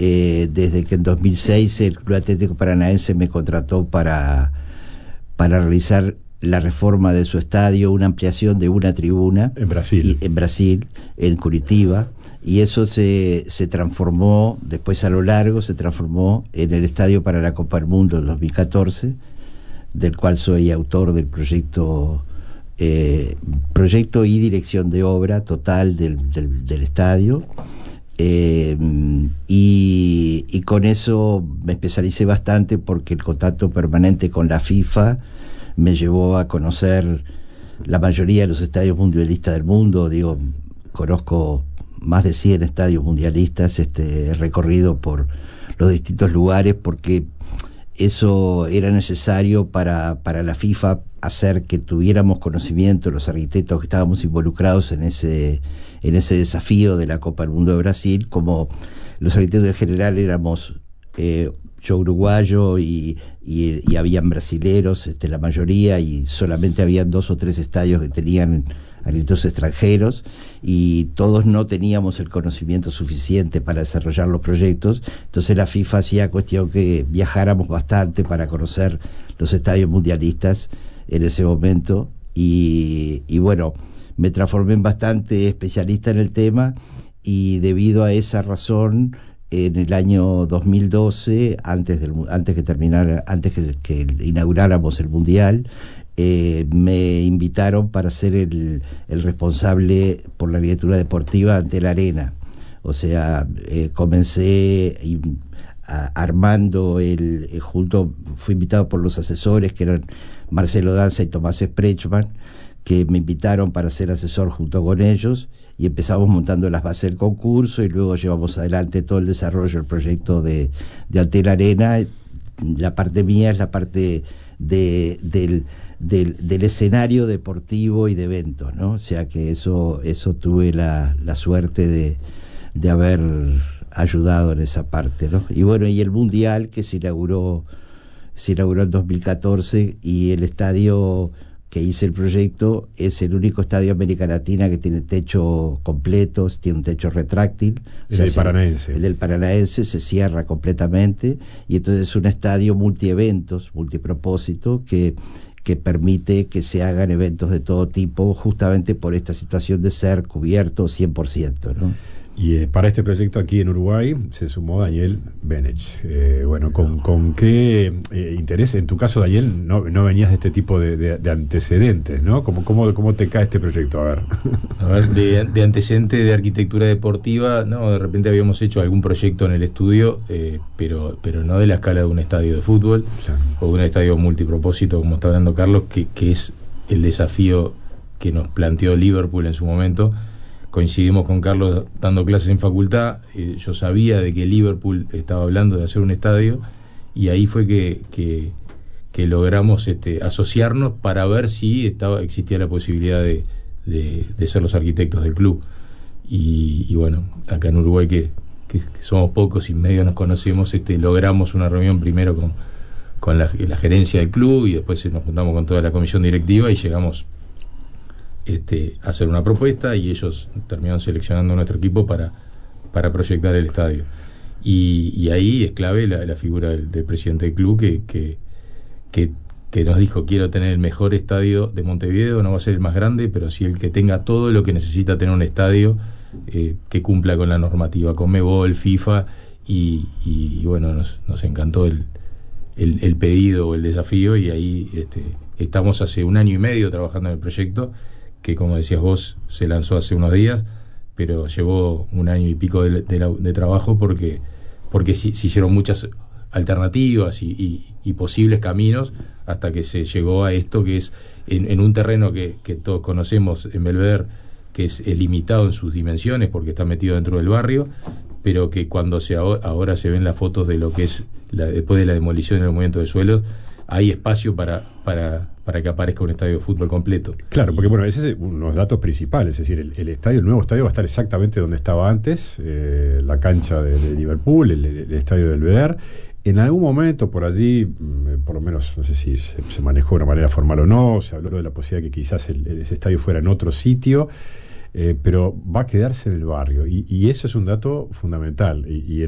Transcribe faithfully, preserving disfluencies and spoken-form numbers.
eh, desde que en dos mil seis el Club Atlético Paranaense me contrató para, para realizar la reforma de su estadio, una ampliación de una tribuna en Brasil, y, en Brasil, en Curitiba, y eso se, se transformó, después a lo largo, se transformó en el estadio para la Copa del Mundo en dos mil catorce, del cual soy autor del proyecto, eh, proyecto y dirección de obra total del, del, del estadio. Eh, y, y con eso me especialicé bastante porque el contacto permanente con la FIFA me llevó a conocer la mayoría de los estadios mundialistas del mundo. Digo, conozco más de cien estadios mundialistas, este, he recorrido por los distintos lugares porque eso era necesario para, para la FIFA, hacer que tuviéramos conocimiento los arquitectos que estábamos involucrados en ese, en ese desafío de la Copa del Mundo de Brasil. Como los arquitectos en general éramos eh, yo uruguayo y, y, y habían brasileros, este, la mayoría, y solamente habían dos o tres estadios que tenían arquitectos extranjeros, y todos no teníamos el conocimiento suficiente para desarrollar los proyectos. Entonces la FIFA hacía cuestión que viajáramos bastante para conocer los estadios mundialistas en ese momento, y, y bueno, me transformé en bastante especialista en el tema, y debido a esa razón, en el año dos mil doce, antes del antes que terminara, antes que, que inauguráramos el Mundial, eh, me invitaron para ser el, el responsable por la arquitectura deportiva ante la Arena. O sea, eh, comencé y, a, armando el, eh, junto, fui invitado por los asesores que eran Marcelo Danza y Tomás Sprechman, que me invitaron para ser asesor junto con ellos, y empezamos montando las bases del concurso, y luego llevamos adelante todo el desarrollo del proyecto de, de Ante la Arena. La parte mía es la parte de, del, del, del escenario deportivo y de eventos, ¿no? O sea que eso, eso tuve la, la suerte de, de haber ayudado en esa parte, ¿no? Y bueno, y el Mundial que se inauguró, se inauguró en dos mil catorce, y el estadio que hice el proyecto es el único estadio de América Latina que tiene techo completo, tiene un techo retráctil. El del Paranaense. El del Paranaense se cierra completamente, y entonces es un estadio multieventos, multipropósito, que, que permite que se hagan eventos de todo tipo, justamente por esta situación de ser cubierto cien por ciento, ¿no? Y eh, para este proyecto aquí en Uruguay se sumó Daniel Benech. Eh, bueno, ¿con, con qué eh, interés? En tu caso, Daniel, no, no venías de este tipo de, de, de antecedentes, ¿no? ¿Cómo, cómo, ¿Cómo te cae este proyecto? A ver. A ver, de, de antecedente de arquitectura deportiva, no, de repente habíamos hecho algún proyecto en el estudio, eh, pero, pero no de la escala de un estadio de fútbol, claro, o de un estadio multipropósito, como está hablando Carlos, que, que es el desafío que nos planteó Liverpool en su momento. Coincidimos con Carlos dando clases en facultad, eh, yo sabía de que Liverpool estaba hablando de hacer un estadio, y ahí fue que, que, que logramos este, asociarnos para ver si estaba, existía la posibilidad de, de, de ser los arquitectos del club. Y, y bueno, acá en Uruguay, que, que, que somos pocos y medio nos conocemos, este, logramos una reunión primero con, con la, la gerencia del club, y después nos juntamos con toda la comisión directiva y llegamos Este, hacer una propuesta, y ellos terminaron seleccionando nuestro equipo para, para proyectar el estadio, y, y ahí es clave la, la figura del, del presidente del club, que, que, que, que nos dijo: quiero tener el mejor estadio de Montevideo, no va a ser el más grande, pero sí el que tenga todo lo que necesita tener un estadio, eh, que cumpla con la normativa Conmebol, FIFA, y, y, y bueno, nos, nos encantó el, el, el pedido o el desafío, y ahí este, estamos hace un año y medio trabajando en el proyecto, que, como decías vos, se lanzó hace unos días, pero llevó un año y pico de, de, de trabajo, porque, porque se, se hicieron muchas alternativas y, y, y posibles caminos, hasta que se llegó a esto, que es en, en un terreno que, que todos conocemos en Belvedere, que es limitado en sus dimensiones porque está metido dentro del barrio, pero que cuando se ahora, ahora se ven las fotos de lo que es la, después de la demolición y el movimiento de suelos, hay espacio para, para, para que aparezca un estadio de fútbol completo. Claro, porque bueno, ese es uno de los datos principales, es decir, el, el estadio, el nuevo estadio va a estar exactamente donde estaba antes, eh, la cancha de, de Liverpool, el, el estadio del Belvedere. En algún momento por allí, por lo menos, no sé si se, se manejó de una manera formal o no, se habló de la posibilidad que quizás el, ese estadio fuera en otro sitio, eh, pero va a quedarse en el barrio, y, y eso es un dato fundamental, y, y